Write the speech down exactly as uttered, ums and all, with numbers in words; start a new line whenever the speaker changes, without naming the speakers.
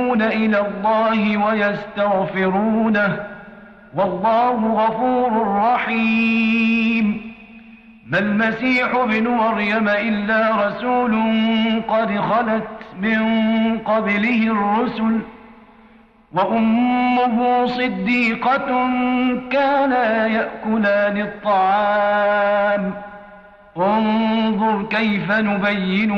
يتوبون إلى الله ويستغفرونه والله غفور رحيم. ما المسيح ابن مريم إلا رسول قد خلت من قبله الرسل وأمه صديقة كانا يأكلان الطعام انظر كيف نبين